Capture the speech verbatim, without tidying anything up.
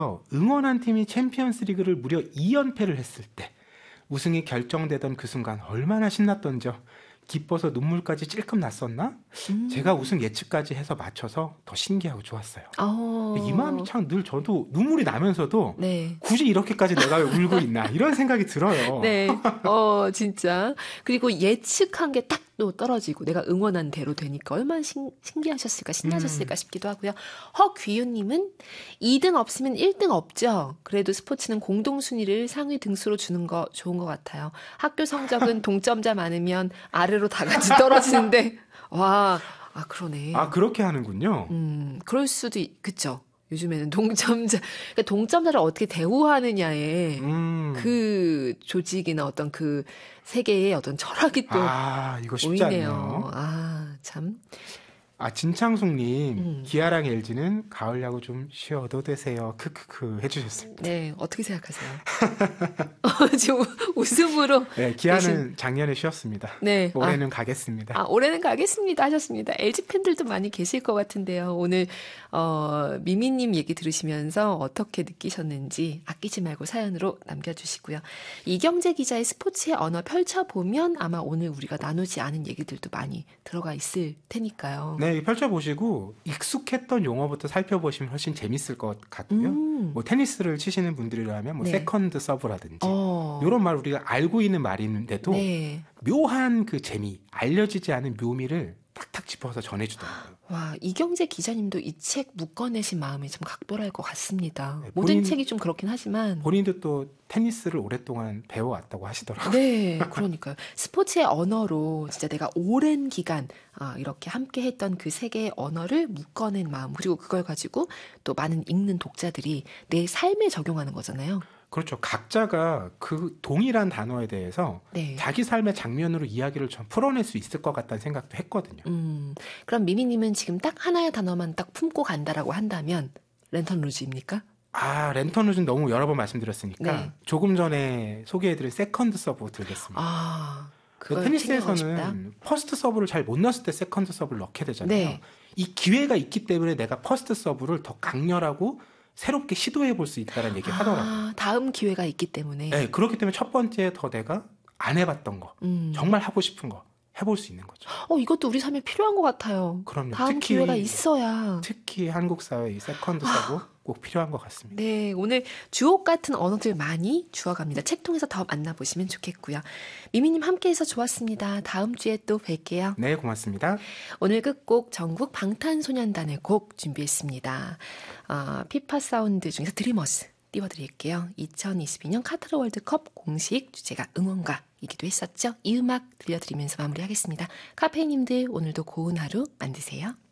응원한 팀이 챔피언스 리그를 무려 이 연패를 했을 때 우승이 결정되던 그 순간 얼마나 신났던지요. 기뻐서 눈물까지 찔끔 났었나? 음. 제가 우승 예측까지 해서 맞춰서 더 신기하고 좋았어요. 어. 이 마음이 참 늘 저도 눈물이 나면서도 네. 굳이 이렇게까지 내가 왜 울고 있나 이런 생각이 들어요. 네. 어, 진짜. 그리고 예측한 게 딱 또 떨어지고 내가 응원한 대로 되니까 얼마나 신, 신기하셨을까, 신나셨을까 음. 싶기도 하고요. 허귀유님은 이 등 없으면 일 등 없죠. 그래도 스포츠는 공동순위를 상위 등수로 주는 거 좋은 것 같아요. 학교 성적은 동점자 많으면 아래로 다 같이 떨어지는데 와, 아 그러네. 아 그렇게 하는군요. 음, 그럴 수도 있, 그쵸. 요즘에는 동점자, 그러니까 동점자를 어떻게 대우하느냐에 음. 그 조직이나 어떤 그 세계의 어떤 철학이 또 아 이거 쉽지 보이네요. 않네요. 아, 참. 아 진창숙님 음. 기아랑 엘지는 가을 야구 좀 쉬어도 되세요. 크크크 해주셨습니다. 네, 어떻게 생각하세요? 지금 웃음으로. 네, 기아는 대신- 작년에 쉬었습니다. 네. 올해는 가겠습니다. 아, 올해는 가겠습니다 하셨습니다. 엘지 팬들도 많이 계실 것 같은데요. 오늘 어, 미미님 얘기 들으시면서 어떻게 느끼셨는지 아끼지 말고 사연으로 남겨주시고요. 이경재 기자의 스포츠의 언어 펼쳐보면 아마 오늘 우리가 나누지 않은 얘기들도 많이 들어가 있을 테니까요. 네, 펼쳐보시고 익숙했던 용어부터 살펴보시면 훨씬 재밌을 것 같고요. 음. 뭐 테니스를 치시는 분들이라면 뭐 네. 세컨드 서브라든지 어. 이런 말 우리가 알고 있는 말인데도 네. 묘한 그 재미, 알려지지 않은 묘미를 탁탁 짚어서 전해주더라고요. 와, 이경재 기자님도 이 책 묶어내신 마음이 좀 각별할 것 같습니다. 네, 모든 본인- 책이 좀 그렇긴 하지만. 본인도 또 테니스를 오랫동안 배워왔다고 하시더라고요. 네, 그러니까요. 스포츠의 언어로 진짜 내가 오랜 기간 아, 이렇게 함께 했던 그 세계의 언어를 묶어낸 마음, 그리고 그걸 가지고 또 많은 읽는 독자들이 내 삶에 적용하는 거잖아요. 그렇죠. 각자가 그 동일한 단어에 대해서 네. 자기 삶의 장면으로 이야기를 좀 풀어낼 수 있을 것 같다는 생각도 했거든요. 음, 그럼 미미님은 지금 딱 하나의 단어만 딱 품고 간다라고 한다면 랜턴 루즈입니까? 아, 랜턴 루즈는 너무 여러 번 말씀드렸으니까 네. 조금 전에 소개해드린 세컨드 서브 들겠습니다. 아, 그 그걸 챙겨가고 싶다. 테니스에서는 퍼스트 서브를 잘 못 넣었을 때 세컨드 서브를 넣게 되잖아요. 네. 이 기회가 있기 때문에 내가 퍼스트 서브를 더 강렬하고 새롭게 시도해 볼 수 있다는 얘기 하더라고요. 아, 다음 기회가 있기 때문에. 네, 그렇기 때문에 첫 번째 더 내가 안 해봤던 거, 음. 정말 하고 싶은 거 해볼 수 있는 거죠. 어, 이것도 우리 삶에 필요한 것 같아요. 그럼요. 다음 특히- 기회가 있어야. 특히 한국 사회의 세컨드 서브 꼭 필요한 것 같습니다. 네, 오늘 주옥 같은 언어들 많이 주워갑니다. 책 통해서 더 만나보시면 좋겠고요. 미미님 함께해서 좋았습니다. 다음 주에 또 뵐게요. 네, 고맙습니다. 오늘 끝곡 전국 방탄소년단의 곡 준비했습니다. 어, 피파 사운드 중에서 드리머스 띄워드릴게요. 이천이십이 년 카타르 월드컵 공식 주제가 응원가이기도 했었죠. 이 음악 들려드리면서 마무리하겠습니다. 카페님들 오늘도 고운 하루 만드세요.